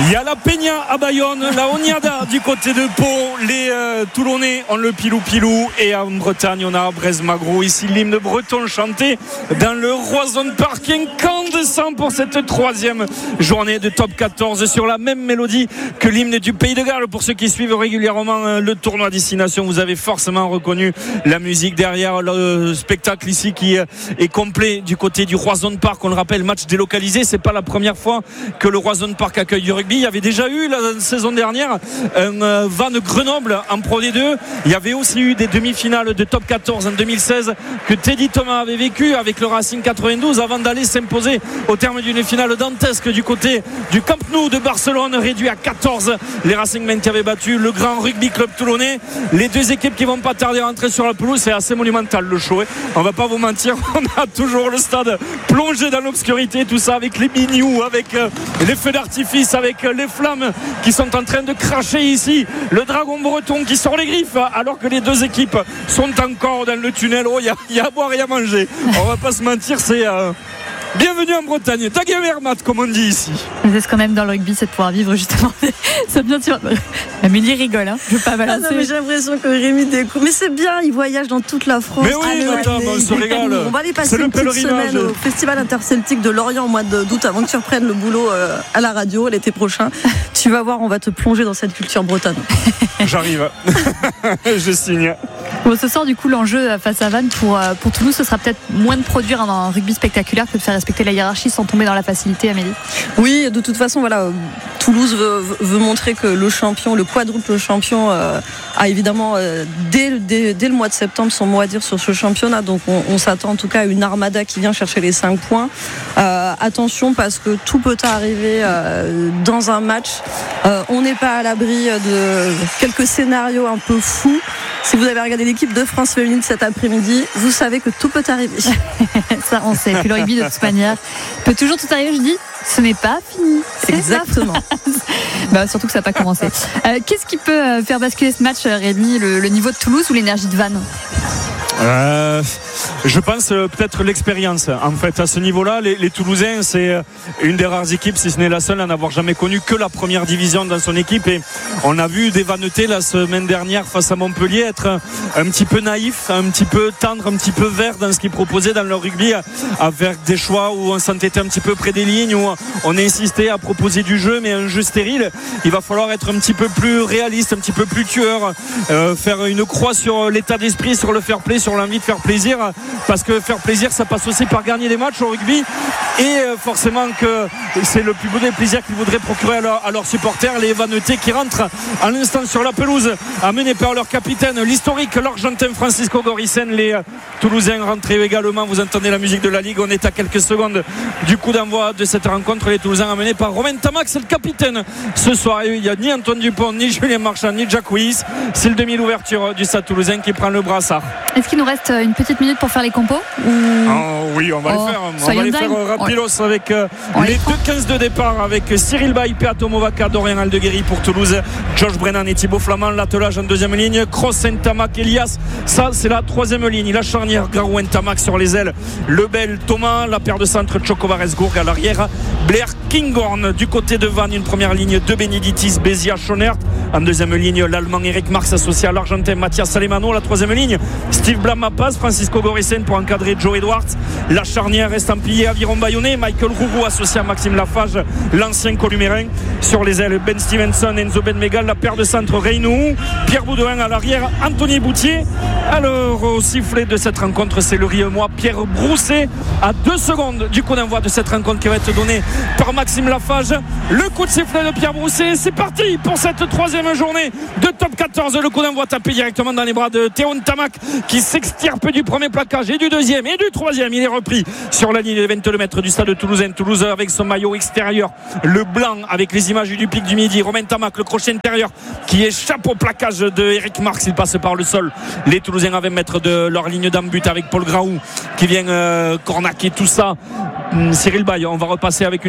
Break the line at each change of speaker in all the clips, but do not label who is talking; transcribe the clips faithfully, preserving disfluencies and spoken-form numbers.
Il y a la Peña à Bayonne, la Oniada du côté de Pau. Les euh, Toulonnais ont le pilou-pilou. Et en Bretagne, on a Brest-Magro. Ici, l'hymne breton chanté dans le Roison Park. Incandescent pour cette troisième journée de top quatorze sur la même mélodie que l'hymne du Pays de Galles. Pour ceux qui suivent régulièrement euh, le tournoi Destination, vous avez forcément reconnu la musique derrière le spectacle ici qui euh, est complet du côté du Roison Park. On le rappelle, match délocalisé. C'est pas la première fois que le Roison Park accueille du rugby. Il y avait déjà eu la saison dernière un euh, Vannes Grenoble en Pro D deux. Il y avait aussi eu des demi-finales de top quatorze en deux mille seize que Teddy Thomas avait vécu avec le Racing quatre-vingt-douze avant d'aller s'imposer au terme d'une finale dantesque du côté du Camp Nou de Barcelone, réduit à quatorze. Les Racingmen qui avaient battu le grand rugby club toulonnais. Les deux équipes qui vont pas tarder à rentrer sur la pelouse. C'est assez monumental le show, hein. On va pas vous mentir, on a toujours le stade plongé dans l'obscurité, tout ça avec les bignoux, avec euh, les feux d'artifice, avec les flammes qui sont en train de cracher ici, le dragon breton qui sort les griffes alors que les deux équipes sont encore dans le tunnel. Oh, il y, y a à boire et à manger, on va pas se mentir, c'est euh... bienvenue en Bretagne, Daguerre-Mermat comme on dit ici.
C'est ce qu'on aime dans le rugby, c'est de pouvoir vivre justement. C'est bien sûr. Amélie rigole, hein. Je veux pas balancer.
Ah non, mais j'ai l'impression que Rémi découvre. Mais c'est bien, il voyage dans toute la France.
Mais oui,
Allez,
attends,
allez,
on se régale.
On va aller passer une petite semaine au Festival Interceltique de Lorient au mois d'août avant que tu reprennes le boulot à la radio l'été prochain. Tu vas voir, on va te plonger dans cette culture bretonne.
J'arrive. Je signe.
Bon, ce soir, du coup, l'enjeu face à Vannes pour, pour Toulouse, ce sera peut-être moins de produire un, un rugby spectaculaire que de faire respecter la hiérarchie sans tomber dans la facilité, Amélie.
Oui, de toute façon, voilà, Toulouse veut, veut montrer que le champion, le quadruple champion, euh, a évidemment euh, dès, dès, dès le mois de septembre son mot à dire sur ce championnat. Donc, on, on s'attend en tout cas à une armada qui vient chercher les cinq points. Euh, attention, parce que tout peut arriver euh, dans un match. Euh, on n'est pas à l'abri de quelques scénarios un peu fous. Si vous avez regardé l'équipe de France féminine cet après-midi, vous savez que tout peut arriver.
Ça, on sait. Puis le rugby, de toute manière, peut toujours tout arriver. Je dis, ce n'est pas fini.
C'est exactement.
Bah, surtout que ça n'a pas commencé. Euh, qu'est-ce qui peut faire basculer ce match, Rémi, le, le niveau de Toulouse ou l'énergie de Vannes?
Euh, je pense euh, peut-être l'expérience. En fait, à ce niveau-là, les, les Toulousains, c'est euh, une des rares équipes, si ce n'est la seule, à n'avoir jamais connu que la première division dans son équipe. Et on a vu des Vannetais la semaine dernière face à Montpellier être un, un petit peu naïf, un petit peu tendre, un petit peu vert dans ce qu'ils proposaient dans leur rugby, avec des choix où on s'entêtait un petit peu près des lignes, où on insistait à proposer du jeu, mais un jeu stérile. Il va falloir être un petit peu plus réaliste, un petit peu plus tueur, euh, faire une croix sur l'état d'esprit, sur le fair play, sur l'envie de faire plaisir, parce que faire plaisir, ça passe aussi par gagner des matchs au rugby, et forcément que c'est le plus beau des plaisirs qu'ils voudraient procurer à, leur, à leurs supporters, les Vannetais qui rentrent à l'instant sur la pelouse, amenés par leur capitaine, l'historique, l'Argentin Francisco Goricen. Les Toulousains rentrés également, vous entendez la musique de la Ligue. On est à quelques secondes du coup d'envoi de cette rencontre. Les Toulousains amenés par Romain Tamac, c'est le capitaine ce soir. Il n'y a ni Antoine Dupont, ni Julien Marchand, ni Jack Weiss. C'est le demi l'ouverture du Stade Toulousain qui prend le brassard.
Est-ce qu'il nous reste une petite minute pour faire les compos?
Ou... Oh, oui, on va oh, les faire. On va les faire rapidos on... avec euh, les deux quinze de départ, avec Cyril Baye, Peato Movaca, Dorian Aldeguerri pour Toulouse, Josh Brennan et Thibaut Flamand. L'attelage en deuxième ligne, Cross, Ntamak, Elias. Ça, c'est la troisième ligne. La charnière, Garou, Ntamak sur les ailes. Lebel, Thomas. La paire de centre, Chocovares-Gourg à l'arrière. Blair, Kinghorn du côté de Vannes. Une première ligne de Beneditis, Bézia, Schonert. En deuxième ligne, l'Allemand Eric Marx associé à l'Argentin Mathias Salemano. La troisième ligne, Steve Blamapaz, Francisco Goricen pour encadrer Joe Edwards. La charnière reste estampillée Aviron Bayonnais, Michael Rougou associé à Maxime Lafage, l'ancien Columérin. Sur les ailes, Ben Stevenson, Enzo Benmegal. La paire de centre, Reynou, Pierre Boudouin à l'arrière, Anthony Boutier. Alors au sifflet de cette rencontre, c'est le Riemois Pierre Brousset à deux secondes du coup d'envoi de cette rencontre qui va être donnée par Maxime Lafage. Le coup de sifflet de Pierre Brousset, c'est parti pour cette troisième journée de top quatorze. Le coup d'envoi tapé directement dans les bras de Théo Ntamak qui s'extirpe du premier plaquage et du deuxième et du troisième. Il est repris sur la ligne des vingt-deux mètres du stade de Toulousain. Toulouse avec son maillot extérieur, le blanc avec les images du pic du midi. Romain Tamac, le crochet intérieur qui échappe au plaquage de Eric Marx. Il passe par le sol. Les Toulousains à vingt mètres de leur ligne d'embut avec Paul Graou qui vient euh, cornaquer tout ça. Cyril Baye, on va repasser avec une cellule de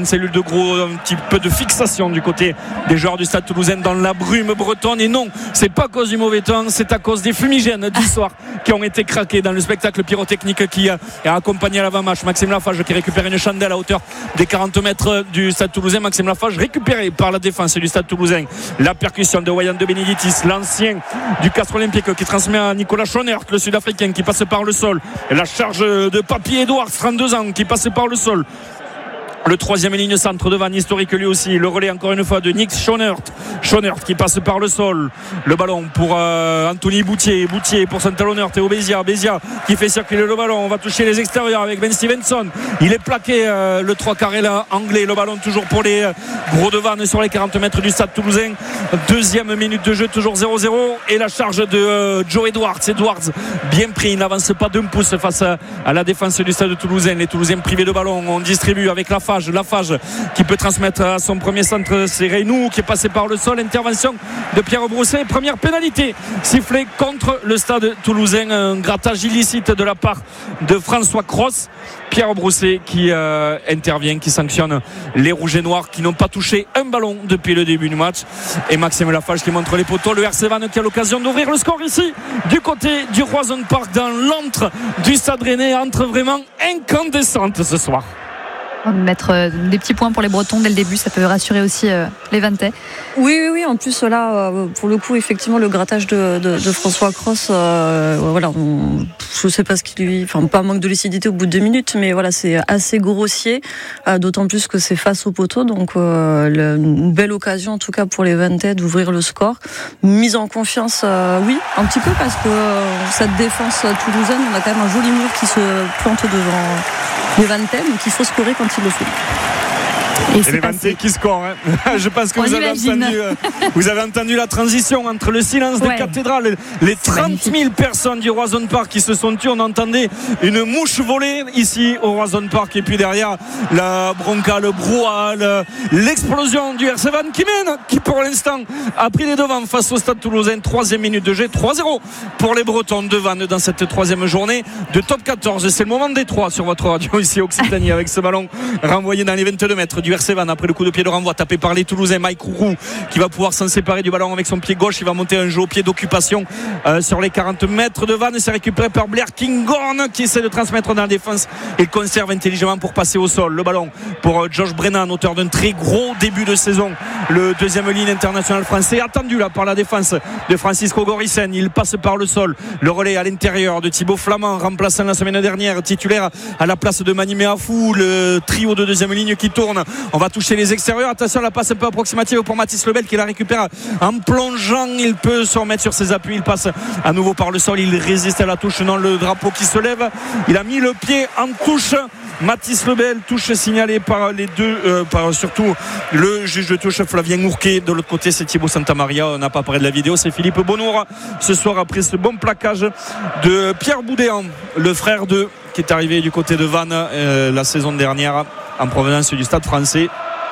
gros, un petit peu de fixation du côté des joueurs du Stade Toulousain dans la brume bretonne. Et non, c'est pas à cause du mauvais temps, c'est à cause des fumigènes du soir qui ont été craqués dans le spectacle pyrotechnique qui a accompagné à l'avant-match. Maxime Lafage qui récupère une chandelle à hauteur des quarante mètres du Stade Toulousain. Maxime Lafage récupéré par la défense du Stade Toulousain. La percussion de Wayan de Benedictis, l'ancien du Castres Olympique, qui transmet à Nicolas Schonert, le Sud-Africain, qui passe par le sol. Et la charge de Papy Edouard, trente-deux ans, qui passe par le sol. Le troisième ligne centre de Vannes, historique lui aussi. Le relais encore une fois de Nick Schonert. Schonert qui passe par le sol. Le ballon pour euh, Anthony Boutier. Boutier pour son talonneur Théo Bézia. Bézia qui fait circuler le ballon. On va toucher les extérieurs avec Ben Stevenson. Il est plaqué euh, le trois carrés là, anglais. Le ballon toujours pour les euh, gros de Vannes sur les quarante mètres du Stade Toulousain. Deuxième minute de jeu, toujours zéro zéro. Et la charge de euh, Joe Edwards. Edwards bien pris. Il n'avance pas d'un pouce face à, à la défense du Stade Toulousain. Les Toulousains privés de ballon. On distribue avec la Lafage, Lafage qui peut transmettre à son premier centre, c'est Reynou qui est passé par le sol. Intervention de Pierre Brousset, première pénalité sifflée contre le Stade Toulousain, un grattage illicite de la part de François Cross. Pierre Brousset qui euh, intervient, qui sanctionne les rouges et noirs qui n'ont pas touché un ballon depuis le début du match, et Maxime Lafage qui montre les poteaux. Le R C Vannes qui a l'occasion d'ouvrir le score ici du côté du Roison Park, dans l'antre du Stade Rennais, entre vraiment incandescente ce soir.
Mettre des petits points pour les Bretons dès le début, ça peut rassurer aussi euh, les Vantais.
Oui, oui, oui. En plus, là, euh, pour le coup, effectivement, le grattage de, de, de François Cross, euh, voilà, on, je sais pas ce qu'il lui, enfin, pas manque de lucidité au bout de deux minutes, mais voilà, c'est assez grossier, euh, d'autant plus que c'est face au poteau, donc euh, le, une belle occasion, en tout cas, pour les Vantais d'ouvrir le score. Mise en confiance, euh, oui, un petit peu, parce que euh, cette défense toulousaine, on a quand même un joli mur qui se plante devant les Vantais, donc il faut scorer quand il le faut.
Et, et les Vantais qui scorent, hein. Je pense que vous avez, entendu, euh, vous avez entendu la transition entre le silence ouais. des cathédrales, les trente mille personnes du Roison Park qui se sont tues. On entendait une mouche voler ici au Roison Park, et puis derrière la bronca, le brouhaha, l'explosion du R C Vannes qui mène, qui pour l'instant a pris les devants face au Stade Toulousain. Troisième minute de jeu, trois zéro pour les Bretons de Vannes dans cette troisième journée de top quatorze. C'est le moment des trois sur votre radio ici Occitanie, avec ce ballon renvoyé dans les vingt-deux mètres du R C Vannes après le coup de pied de renvoi tapé par les Toulousains. Mike Roux qui va pouvoir s'en séparer du ballon avec son pied gauche. Il va monter un jeu au pied d'occupation euh, sur les quarante mètres de Vannes. C'est récupéré par Blair Kinghorn qui essaie de transmettre dans la défense. Il conserve intelligemment pour passer au sol. Le ballon pour euh, Josh Brennan, auteur d'un très gros début de saison. Le deuxième ligne international français, attendu là par la défense de Francisco Gorissen. Il passe par le sol. Le relais à l'intérieur de Thibaut Flamand, remplaçant la semaine dernière, titulaire à la place de Manimé Afou. Le trio de deuxième ligne qui tourne. On va toucher les extérieurs. Attention, la passe un peu approximative pour Mathis Lebel qui la récupère en plongeant. Il peut se remettre sur ses appuis. Il passe à nouveau par le sol. Il résiste à la touche. Non, le drapeau qui se lève. Il a mis le pied en touche. Mathis Lebel, touche signalée par les deux, euh, par surtout le juge de touche Flavien Mourquet. De l'autre côté, c'est Thibaut Santamaria. On n'a pas parlé de la vidéo. C'est Philippe Bonour ce soir après ce bon plaquage de Pierre Boudéan, le frère de, qui est arrivé du côté de Vannes euh, la saison dernière en provenance du Stade français.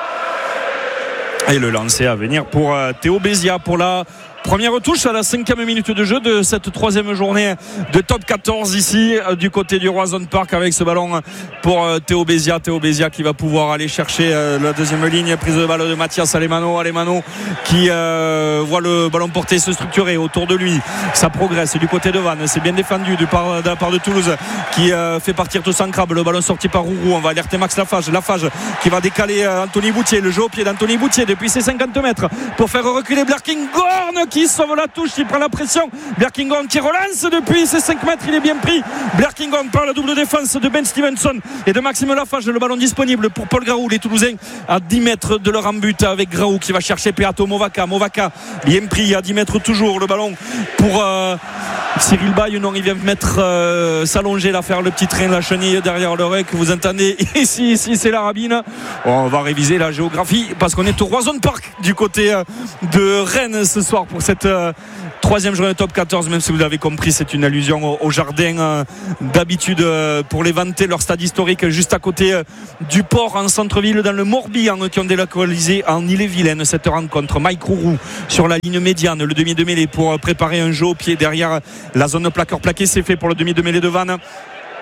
Et le lancer à venir pour euh, Théo Bézia pour la première touche à la cinquième minute de jeu de cette troisième journée de top quatorze ici euh, du côté du Roison Park, avec ce ballon pour euh, Théo Bézia. Théo Bézia qui va pouvoir aller chercher euh, la deuxième ligne. Prise de balle de Mathias Alemano. Alemano qui euh, voit le ballon porté se structurer autour de lui. Ça progresse du côté de Vannes. C'est bien défendu de, par, de la part de Toulouse qui euh, fait partir Toussaint Crabe. Le ballon sorti par Rourou. On va alerter Max Lafage. Lafage qui va décaler euh, Anthony Boutier. Le jeu au pied d'Anthony Boutier depuis ses cinquante mètres pour faire reculer Blair Kinghorn qui sauve la touche, il prend la pression. Blair Kinghorn qui relance depuis ses cinq mètres, il est bien pris. Blair Kinghorn par la double défense de Ben Stevenson et de Maxime Lafage. Le ballon disponible pour Paul Graou. Les Toulousains à dix mètres de leur but avec Graou qui va chercher Peato Movaca. Movaca bien pris à dix mètres toujours. Le ballon pour euh, Cyril Baye. Non, il vient mettre euh, s'allonger là, faire le petit train, la chenille derrière l'oreille que vous entendez ici. Ici c'est la Rabine. Bon, on va réviser la géographie parce qu'on est au Roison Park du côté euh, de Rennes ce soir pour cette euh, troisième journée top quatorze. Même si vous l'avez compris, c'est une allusion au, au jardin euh, d'habitude euh, pour les Vantais, leur stade historique juste à côté euh, du port en centre-ville dans le Morbihan, qui ont délocalisé en Ille-et-Vilaine cette rencontre. Mike Rourou sur la ligne médiane, le demi de mêlée pour préparer un jeu au pied derrière la zone plaqueur plaqué. C'est fait pour le demi de mêlée de Vannes.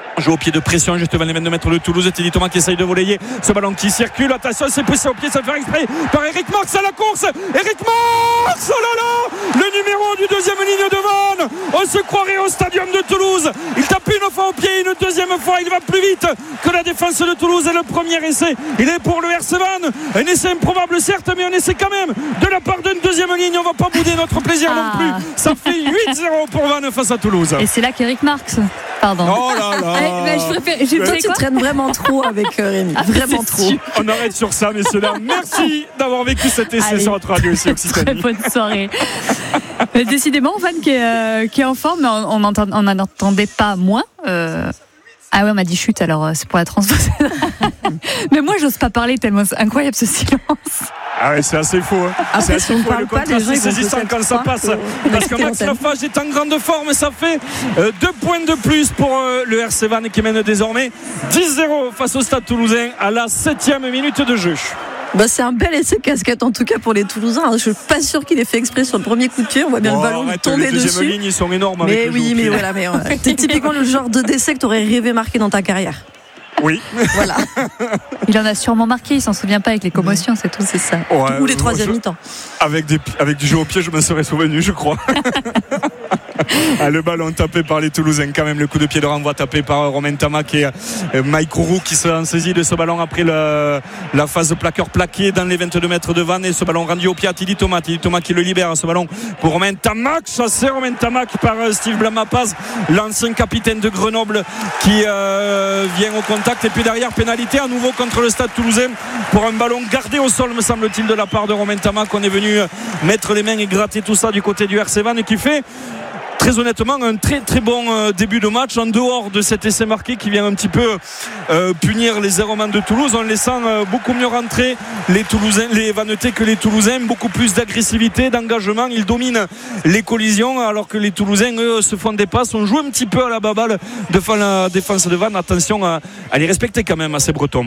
Joue au pied de pression juste devant les vingt-deux mètres de Toulouse. Teddy Thomas qui essaye de voler ce ballon qui circule. Attention, c'est poussé au pied, ça fait exprès par Eric Marx à la course. Eric Marx, oh là là, le numéro du deuxième ligne de Vannes. On se croirait au stadium de Toulouse. Il tape une fois au pied, une deuxième fois, il va plus vite que la défense de Toulouse. Et le premier essai, il est pour le R C Vannes. Un essai improbable certes, mais un essai quand même de la part d'une deuxième ligne. On va pas bouder notre plaisir ah. non plus. Ça fait huit zéro pour Vannes face à Toulouse.
Et c'est là qu'Eric Marx, pardon.
Oh là là.
Mais je préfère, je Toi, tu traînes vraiment trop avec euh, Rémi. Ah, vraiment trop.
Sûr. On arrête sur ça, messieurs-là. Merci d'avoir vécu cet essai Allez, sur notre radio ici Occitanie.
Très bonne soirée. Mais décidément, Vannes qui est, euh, qui est en forme, mais on n'en entendait pas moins. Euh... Ah ouais, on m'a dit chute, alors c'est pour la transfert. Mais moi, j'ose pas parler tellement c'est incroyable ce silence.
Ah ouais, c'est assez faux. Hein.
Après,
c'est assez
si
faux. Le contraste est saisissant quand ça passe. Que... Parce que Max Lafage est en grande forme. Ça fait euh, deux points de plus pour euh, le R C Vannes qui mène désormais dix zéro face au Stade Toulousain à la septième minute de jeu.
Bah c'est un bel essai casquette en tout cas pour les Toulousains. Je suis pas sûr qu'il ait fait exprès sur le premier coup de pied. On voit bien oh, le ballon arrête, tomber
les
dessus.
Les lignes ils sont énormes.
Mais
avec
oui, mais voilà, mais ouais. C'est typiquement le genre de décès que tu aurais rêvé marquer dans ta carrière.
Oui.
Voilà.
Il en a sûrement marqué, il s'en souvient pas avec les commotions, c'est tout, c'est ça.
Ouais,
Ou les troisième mi-temps.
Avec, des, avec du jeu au pied, je me serais souvenu, je crois. Ah, le ballon tapé par les Toulousains, quand même. Le coup de pied de renvoi tapé par Romain Tamac et euh, Mike Roux qui se saisit de ce ballon après le, la phase de plaqueur plaqué dans les vingt-deux mètres de Vannes. Et ce ballon rendu au pied à Teddy Thomas. Teddy Thomas qui le libère. Ce ballon pour Romain Tamac. Chassé Romain Tamac par euh, Steve Blamapaz, l'ancien capitaine de Grenoble qui euh, vient au contact. Et puis derrière, pénalité à nouveau contre le Stade Toulousain pour un ballon gardé au sol, me semble-t-il, de la part de Romain Tamac. On est venu mettre les mains et gratter tout ça du côté du R C Vannes qui fait très honnêtement un très très bon euh, début de match en dehors de cet essai marqué qui vient un petit peu euh, punir les Aéromans de Toulouse en laissant euh, beaucoup mieux rentrer les Toulousains, les Vannetais que les Toulousains, beaucoup plus d'agressivité, d'engagement. Ils dominent les collisions alors que les Toulousains eux se font des passes. On joue un petit peu à la baballe devant la défense de Vannes. Attention à, à les respecter quand même à ces Bretons.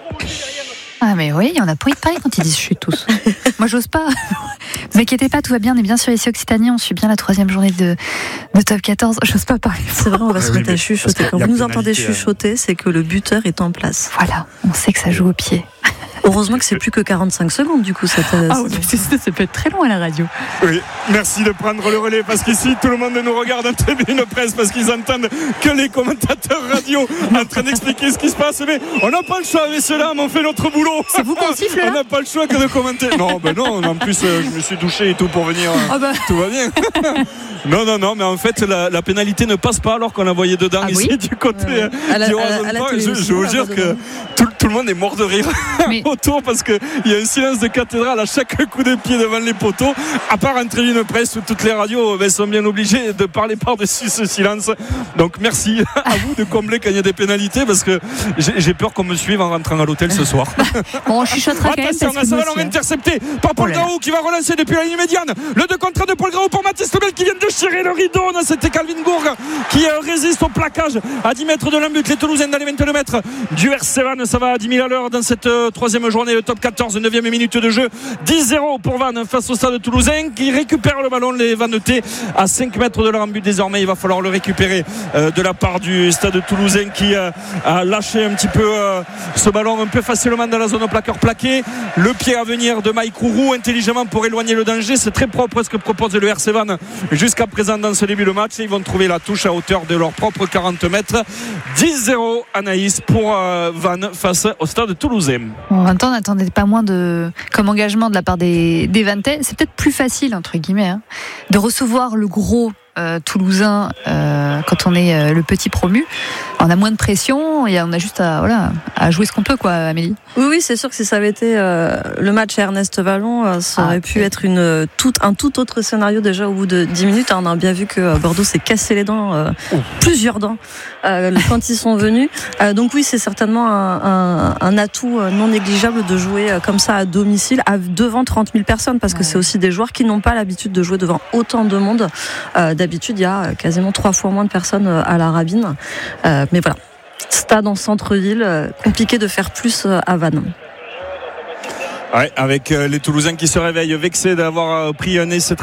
Ah mais oui, on a pas envie de parler quand ils disent chute tous. Moi j'ose pas. Vous inquiétez pas, tout va bien, on est bien sûr ici Occitanie, on suit bien la troisième journée de, de top quatorze. J'ose pas parler.
C'est vrai, on va ah se oui, mettre à chuchoter. Quand vous nous entendez chuchoter, c'est que le buteur est en place.
Voilà, on sait que ça joue au pied.
Heureusement que c'est plus que quarante-cinq secondes du coup. Cette,
ah oui, ça peut être très long à la radio.
Oui, merci de prendre le relais parce qu'ici tout le monde nous regarde en tribune presse parce qu'ils entendent que les commentateurs radio en train d'expliquer ce qui se passe. Mais on n'a pas le choix, messieurs dames, on fait notre boulot.
C'est vous qu'on siffle là ?
On n'a pas le choix que de commenter. Non, ben non, en plus euh, je me suis douché et tout pour venir. Euh,
ah bah.
Tout va bien. Non, non, non, mais en fait la, la pénalité ne passe pas alors qu'on la voyait dedans ah, ici oui du côté euh,
à la,
du
à la, à la
je, je vous jure que tout, tout le monde est mort de rire mais... autour parce qu'il y a un silence de cathédrale à chaque coup de pied devant les poteaux, à part en tribune presse où toutes les radios ben, sont bien obligées de parler par-dessus ce silence. Donc merci à vous de combler quand il y a des pénalités parce que j'ai, j'ai peur qu'on me suive en rentrant à l'hôtel ce soir.
Bon, on chuchotera quand même.
Attention, on a ce ballon intercepté par Paul oh Graou qui va relancer depuis la ligne médiane. Le deux contre un de Paul Graou pour Mathis Lebel qui vient de déchirer le rideau. C'était Calvin Gourg qui euh, résiste au plaquage à dix mètres de l'embut. Les Toulousains dans les vingt-deux mètres du R C Vannes, ça va à dix mille à l'heure dans cette euh, troisième journée, le top quatorze, neuvième minute de jeu. dix zéro pour Vannes face au Stade Toulousain qui récupère le ballon. Les Vannetais à cinq mètres de leur embut désormais. Il va falloir le récupérer euh, de la part du Stade Toulousain qui euh, a lâché un petit peu euh, ce ballon un peu facilement dans la zone au plaqueur plaqué. Le pied à venir de Mike Roux intelligemment pour éloigner le danger. C'est très propre ce que propose le R C Vannes jusqu'à présent dans ce début de match et ils vont trouver la touche à hauteur de leur propre quarante mètres. dix zéro Anaïs pour euh, Vannes face au Stade Toulousain.
En même temps, on n'attendait pas moins de, comme engagement de la part des, des Vannetais. C'est peut-être plus facile, entre guillemets, hein, de recevoir le gros euh, toulousain euh, quand on est euh, le petit promu. On a moins de pression et on a juste à, voilà, à jouer ce qu'on peut, quoi, Amélie.
Oui, oui, c'est sûr que si ça avait été euh, le match à Ernest Vallon, euh, ça aurait ah, pu être une, tout, un tout autre scénario déjà au bout de dix minutes. On a bien vu que euh, Bordeaux s'est cassé les dents, euh, plusieurs dents, euh, quand ils sont venus. Euh, donc oui, c'est certainement un, un, un atout non négligeable de jouer euh, comme ça à domicile, à, devant trente mille personnes, parce que ouais. c'est aussi des joueurs qui n'ont pas l'habitude de jouer devant autant de monde. Euh, d'habitude, il y a quasiment trois fois moins de personnes à la Rabine. Euh, mais voilà, stade en centre-ville, euh, compliqué de faire plus euh, à Vannes.
Ouais, avec euh, les Toulousains qui se réveillent vexés d'avoir euh, pris un essai